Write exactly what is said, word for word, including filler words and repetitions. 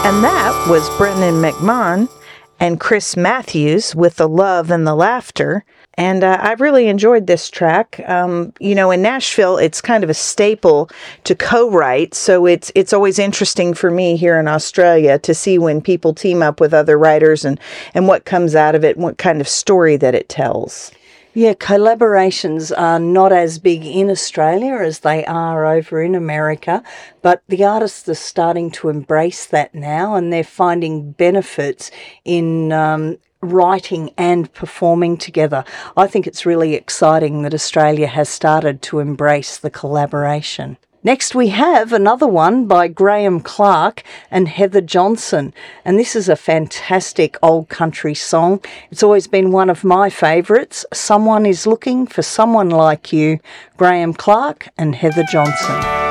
And that was Brendan McMahon and Chris Matthews with The Love and the Laughter. And uh, I really enjoyed this track. Um, you know, in Nashville, it's kind of a staple to co-write. So it's it's always interesting for me here in Australia to see when people team up with other writers and, and what comes out of it and what kind of story that it tells. Yeah, collaborations are not as big in Australia as they are over in America, but the artists are starting to embrace that now, and they're finding benefits in um, writing and performing together. I think it's really exciting that Australia has started to embrace the collaboration. Next we have another one by Graham Clark and Heather Johnson, and this is a fantastic old country song. It's always been one of my favourites. Someone is Looking for Someone Like You, Graham Clark and Heather Johnson.